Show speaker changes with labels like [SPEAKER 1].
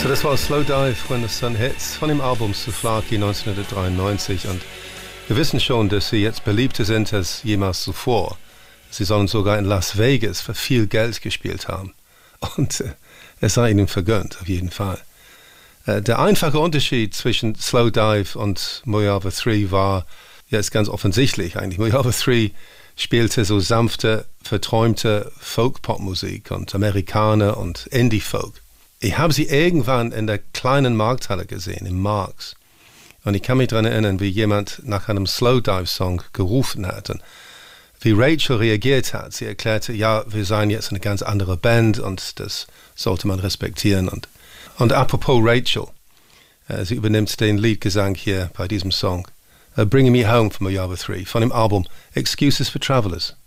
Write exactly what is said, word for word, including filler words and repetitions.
[SPEAKER 1] Also das war Slow Dive, When the Sun Hits, von dem Album Souvlaki neunzehnhundertdreiundneunzig. Und wir wissen schon, dass sie jetzt beliebter sind als jemals zuvor. Sie sollen sogar in Las Vegas für viel Geld gespielt haben. Und äh, es sei ihnen vergönnt, auf jeden Fall. Äh, der einfache Unterschied zwischen Slow Dive und Mojave drei war jetzt ganz offensichtlich eigentlich. Mojave drei spielte so sanfte, verträumte Folk-Pop-Musik und Amerikaner und Indie-Folk. Ich habe sie irgendwann in der kleinen Markthalle gesehen, im Marx. Und ich kann mich daran erinnern, wie jemand nach einem Slowdive-Song gerufen hat und wie Rachel reagiert hat. Sie erklärte, ja, wir seien jetzt eine ganz andere Band und das sollte man respektieren. Und, und apropos Rachel, äh, sie übernimmt den Leadgesang hier bei diesem Song. Uh, Bringing Me Home von Mojave drei, von dem Album Excuses for Travelers.